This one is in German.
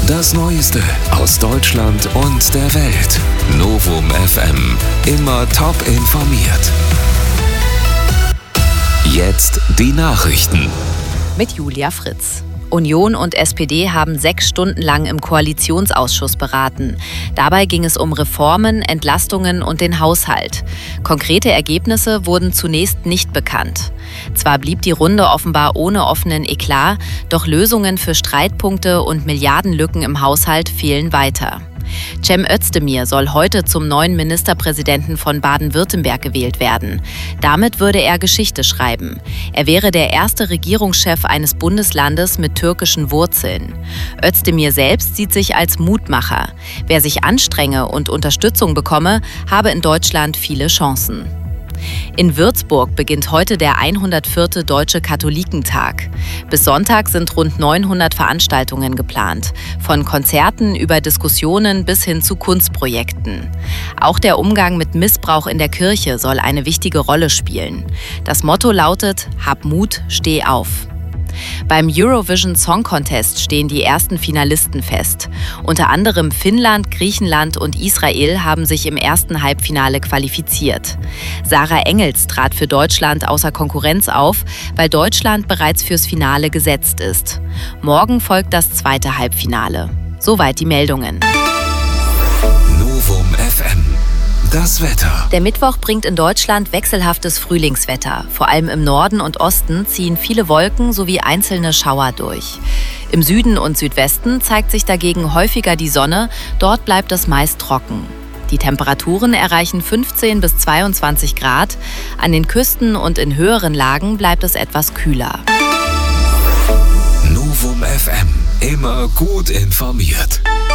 Das Neueste aus Deutschland und der Welt. Novum FM. Immer top informiert. Jetzt die Nachrichten. Mit Julia Fritz. Union und SPD haben 6 Stunden lang im Koalitionsausschuss beraten. Dabei ging es um Reformen, Entlastungen und den Haushalt. Konkrete Ergebnisse wurden zunächst nicht bekannt. Zwar blieb die Runde offenbar ohne offenen Eklat, doch Lösungen für Streitpunkte und Milliardenlücken im Haushalt fehlen weiter. Cem Özdemir soll heute zum neuen Ministerpräsidenten von Baden-Württemberg gewählt werden. Damit würde er Geschichte schreiben. Er wäre der erste Regierungschef eines Bundeslandes mit türkischen Wurzeln. Özdemir selbst sieht sich als Mutmacher. Wer sich anstrenge und Unterstützung bekomme, habe in Deutschland viele Chancen. In Würzburg beginnt heute der 104. Deutsche Katholikentag. Bis Sonntag sind rund 900 Veranstaltungen geplant, von Konzerten über Diskussionen bis hin zu Kunstprojekten. Auch der Umgang mit Missbrauch in der Kirche soll eine wichtige Rolle spielen. Das Motto lautet: Hab Mut, steh auf. Beim Eurovision Song Contest stehen die ersten Finalisten fest. Unter anderem Finnland, Griechenland und Israel haben sich im ersten Halbfinale qualifiziert. Sarah Engels trat für Deutschland außer Konkurrenz auf, weil Deutschland bereits fürs Finale gesetzt ist. Morgen folgt das zweite Halbfinale. Soweit die Meldungen. Novum FM. Das Wetter. Der Mittwoch bringt in Deutschland wechselhaftes Frühlingswetter. Vor allem im Norden und Osten ziehen viele Wolken sowie einzelne Schauer durch. Im Süden und Südwesten zeigt sich dagegen häufiger die Sonne, dort bleibt es meist trocken. Die Temperaturen erreichen 15 bis 22 Grad. An den Küsten und in höheren Lagen bleibt es etwas kühler. Novum FM. Immer gut informiert.